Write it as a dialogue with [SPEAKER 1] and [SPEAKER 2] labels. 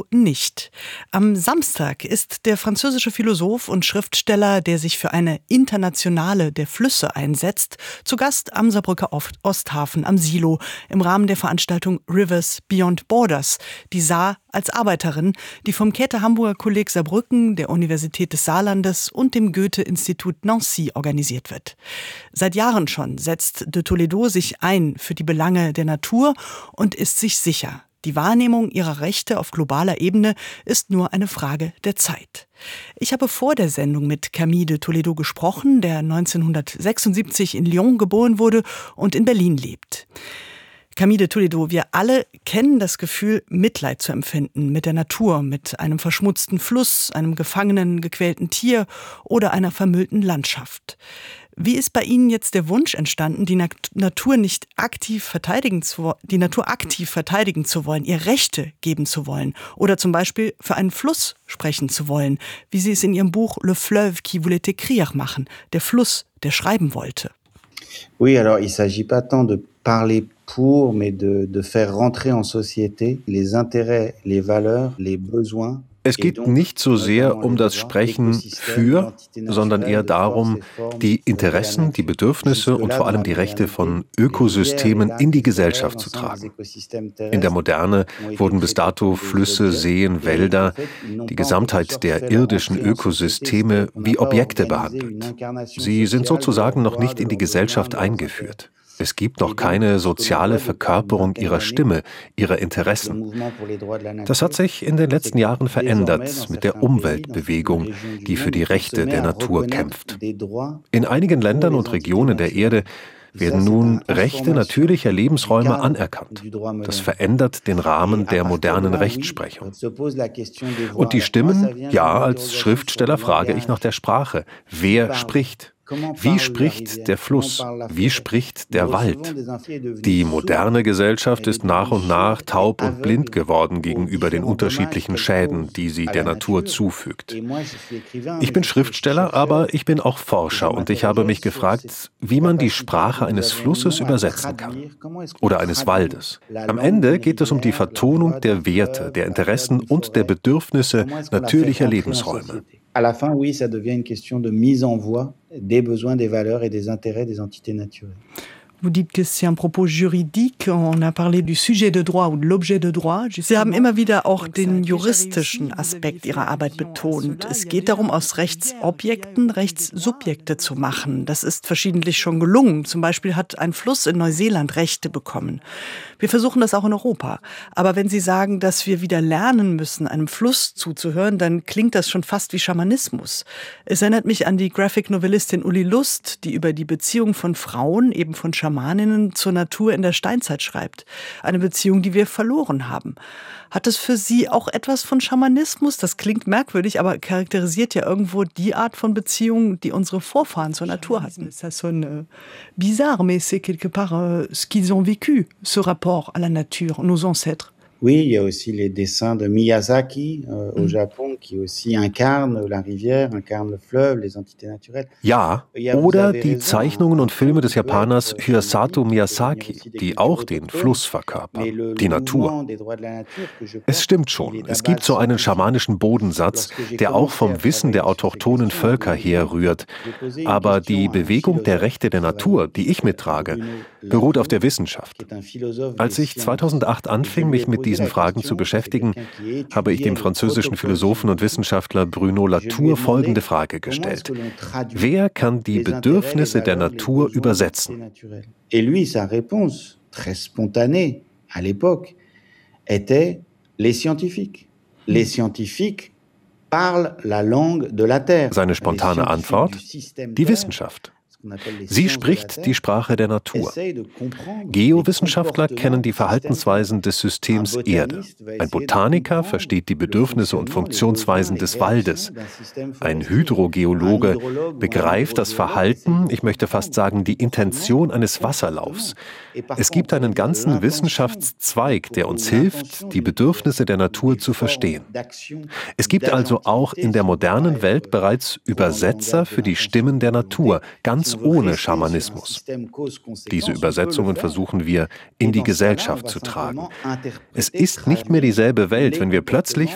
[SPEAKER 1] nicht. Am Samstag ist der französische Philosoph und Schriftsteller, der sich für eine Internationale der Flüsse einsetzt, zu Gast am Saarbrücker Osthafen am Silo im Rahmen der Veranstaltung Rivers Beyond Borders, die Saar als Arbeiterin, die vom Käthe-Hamburger Kolleg Saarbrücken, der Universität des Saarlandes und dem Goethe-Institut Nancy organisiert wird. Seit Jahren schon setzt de Toledo sich ein für die Belange der Natur und ist sich sicher: Die Wahrnehmung ihrer Rechte auf globaler Ebene ist nur eine Frage der Zeit. Ich habe vor der Sendung mit Camille de Toledo gesprochen, der 1976 in Lyon geboren wurde und in Berlin lebt. Camille de Toledo, wir alle kennen das Gefühl, Mitleid zu empfinden mit der Natur, mit einem verschmutzten Fluss, einem gefangenen, gequälten Tier oder einer vermüllten Landschaft. Wie ist bei Ihnen jetzt der Wunsch entstanden, die Natur aktiv verteidigen zu wollen, ihr Rechte geben zu wollen oder zum Beispiel für einen Fluss sprechen zu wollen, wie Sie es in Ihrem Buch Le Fleuve qui voulait écrire machen, der Fluss, der schreiben wollte?
[SPEAKER 2] Oui, alors il s'agit pas tant de parler pour, mais de faire rentrer en société les intérêts, les valeurs, les besoins.
[SPEAKER 3] Es geht nicht so sehr um das Sprechen für, sondern eher darum, die Interessen, die Bedürfnisse und vor allem die Rechte von Ökosystemen in die Gesellschaft zu tragen. In der Moderne wurden bis dato Flüsse, Seen, Wälder, die Gesamtheit der irdischen Ökosysteme wie Objekte behandelt. Sie sind sozusagen noch nicht in die Gesellschaft eingeführt. Es gibt noch keine soziale Verkörperung ihrer Stimme, ihrer Interessen. Das hat sich in den letzten Jahren verändert mit der Umweltbewegung, die für die Rechte der Natur kämpft. In einigen Ländern und Regionen der Erde werden nun Rechte natürlicher Lebensräume anerkannt. Das verändert den Rahmen der modernen Rechtsprechung. Und die Stimmen, ja, als Schriftsteller frage ich nach der Sprache. Wer spricht? Wie spricht der Fluss? Wie spricht der Wald? Die moderne Gesellschaft ist nach und nach taub und blind geworden gegenüber den unterschiedlichen Schäden, die sie der Natur zufügt. Ich bin Schriftsteller, aber ich bin auch Forscher und ich habe mich gefragt, wie man die Sprache eines Flusses übersetzen kann oder eines Waldes. Am Ende geht es um die Vertonung der Werte, der Interessen und der Bedürfnisse natürlicher Lebensräume.
[SPEAKER 2] À la fin, oui, ça devient une question de mise en voix des besoins, des valeurs et des intérêts des entités naturelles.
[SPEAKER 1] Vous dites que c'est un propos juridique. On a parlé du sujet de droit ou de l'objet de droit. Sie haben immer wieder auch den juristischen Aspekt Ihrer Arbeit betont. Es geht darum, aus Rechtsobjekten Rechtssubjekte zu machen. Das ist verschiedentlich schon gelungen. Zum Beispiel hat ein Fluss in Neuseeland Rechte bekommen. Wir versuchen das auch in Europa. Aber wenn Sie sagen, dass wir wieder lernen müssen, einem Fluss zuzuhören, dann klingt das schon fast wie Schamanismus. Es erinnert mich an die Graphic-Novelistin Uli Lust, die über die Beziehung von Frauen, eben von Schamaninnen zur Natur in der Steinzeit schreibt. Eine Beziehung, die wir verloren haben. Hat es für Sie auch etwas von Schamanismus? Das klingt merkwürdig, aber charakterisiert ja irgendwo die Art von Beziehung, die unsere Vorfahren zur Natur hatten. Ça sonne bizarre, mais c'est quelque part ce qu'ils ont vécu, ce rapport à la nature, nos ancêtres.
[SPEAKER 2] Oui, il y a aussi les dessins de Miyazaki au Japon qui aussi incarnent la rivière, incarnent le fleuve, les entités naturelles.
[SPEAKER 3] Ja, oder die Zeichnungen und Filme des Japaners Hirosato Miyazaki, die auch den Fluss verkörpern, die Natur. Es stimmt schon, es gibt so einen schamanischen Bodensatz, der auch vom Wissen der autochthonen Völker herrührt. Aber die Bewegung der Rechte der Natur, die ich mittrage, beruht auf der Wissenschaft. Als ich 2008 anfing, mich mit diesen Fragen zu beschäftigen, habe ich dem französischen Philosophen und Wissenschaftler Bruno Latour folgende Frage gestellt: Wer kann die Bedürfnisse der Natur übersetzen?
[SPEAKER 2] Et lui, sa réponse, très spontanée à l'époque, était les scientifiques. Les scientifiques parlent la langue de la Terre.
[SPEAKER 3] Seine spontane Antwort: die Wissenschaft. Sie spricht die Sprache der Natur. Geowissenschaftler kennen die Verhaltensweisen des Systems Erde. Ein Botaniker versteht die Bedürfnisse und Funktionsweisen des Waldes. Ein Hydrogeologe begreift das Verhalten, ich möchte fast sagen die Intention eines Wasserlaufs. Es gibt einen ganzen Wissenschaftszweig, der uns hilft, die Bedürfnisse der Natur zu verstehen. Es gibt also auch in der modernen Welt bereits Übersetzer für die Stimmen der Natur, ganz ohne Schamanismus. Diese Übersetzungen versuchen wir in die Gesellschaft zu tragen. Es ist nicht mehr dieselbe Welt, wenn wir plötzlich